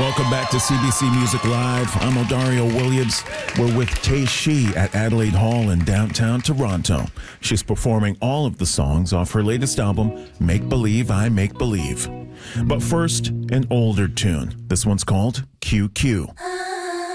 Welcome back to CBC Music Live. I'm Odario Williams. We're with Tay Shi at Adelaide Hall in downtown Toronto. She's performing all of the songs off her latest album, Make Believe I Make Believe. But first, an older tune. This one's called QQ.